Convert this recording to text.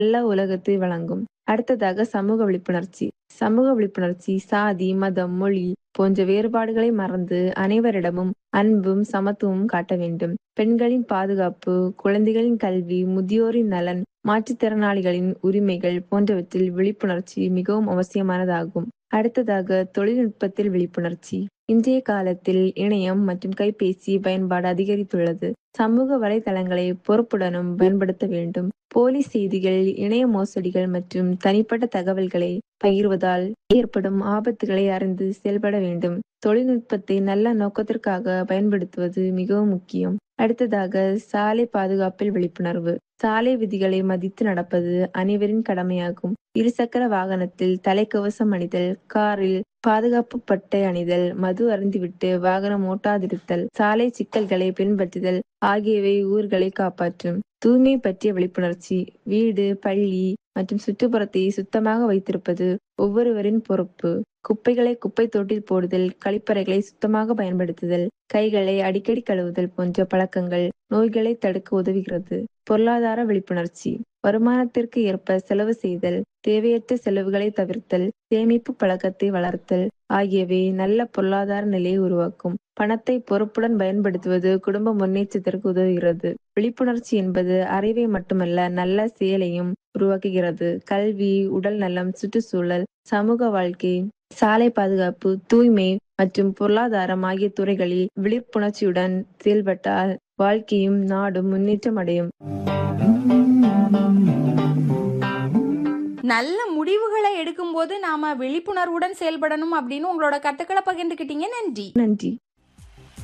நல்ல உலகத்தை வழங்கும். அடுத்ததாக சமூக விழிப்புணர்ச்சி. சமூக விழிப்புணர்ச்சி சாதி, மதம், மொழி போன்ற வேறுபாடுகளை மறந்து அனைவரிடமும் அன்பும் சமத்துவமும் காட்ட வேண்டும். பெண்களின் பாதுகாப்பு, குழந்தைகளின் கல்வி, முதியோரின் நலன், மாற்றுத்திறனாளிகளின் உரிமைகள் போன்றவற்றில் விழிப்புணர்ச்சி மிகவும் அவசியமானதாகும். அடுத்ததாக தொழில்நுட்பத்தில் விழிப்புணர்ச்சி. இன்றைய காலத்தில் இணையம் மற்றும் கைபேசி பயன்பாடு அதிகரித்துள்ளது. சமூக வலைதளங்களை பொறுப்புடனும் பயன்படுத்த வேண்டும். போலி செய்திகள், இணைய மோசடிகள் மற்றும் தனிப்பட்ட தகவல்களை பகிர்வதால் ஏற்படும் ஆபத்துகளை அறிந்து செயல்பட வேண்டும். தொழில்நுட்பத்தை நல்ல நோக்கத்திற்காக பயன்படுத்துவது மிகவும் முக்கியம். அடுத்ததாக சாலை பாதுகாப்பில் விழிப்புணர்வு. சாலை விதிகளை மதித்து நடப்பது அனைவரின் கடமையாகும். இருசக்கர வாகனத்தில் தலைக்கவசம் அணிதல், காரில் பாதுகாப்பு பட்டை அணிதல், மது அருந்திவிட்டு வாகனம் ஓட்டாதிருத்தல், சாலை சிக்கல்களை பின்பற்றுதல் ஆகியவை ஊர்களை காப்பாற்றும். தூய்மை பற்றிய விழிப்புணர்ச்சி. வீடு, பள்ளி மற்றும் சுற்றுப்புறத்தை சுத்தமாக வைத்திருப்பது ஒவ்வொருவரின் பொறுப்பு. குப்பைகளை குப்பை தொட்டியில் போடுதல், கழிப்பறைகளை சுத்தமாக பயன்படுத்துதல், கைகளை அடிக்கடி கழுவுதல் போன்ற பழக்கங்கள் நோய்களை தடுக்க உதவுகிறது. பொருளாதார விழிப்புணர்ச்சி. வருமானத்திற்கு ஏற்ப செலவு செய்தல், தேவையற்ற செலவுகளை தவிர்த்தல், சேமிப்பு பழக்கத்தை வளர்த்தல் ஆகியவை நல்ல பொருளாதார நிலையை உருவாக்கும். பணத்தை பொறுப்புடன் பயன்படுத்துவது குடும்ப முன்னேற்றத்திற்கு உதவுகிறது. விழிப்புணர்ச்சி என்பது அறிவை மட்டுமல்ல, நல்ல செயலையும் உருவாக்குகிறது. கல்வி, உடல் நலம், சுற்றுச்சூழல், சமூக வாழ்க்கை, சாலை பாதுகாப்பு, தூய்மை மற்றும் பொருளாதாரம் ஆகிய துறைகளில் விழிப்புணர்ச்சியுடன் செயல்பட்டால் வாழ்க்கையும் நாடும் முன்னேற்றம் அடையும். நல்ல முடிவுகளை எடுக்கும்போது நாம விழிப்புணர்வுடன் செயல்படணும் அப்படின்னு உங்களோட கருத்துக்களை பகிர்ந்துக்கிட்டீங்க. நன்றி. நன்றி.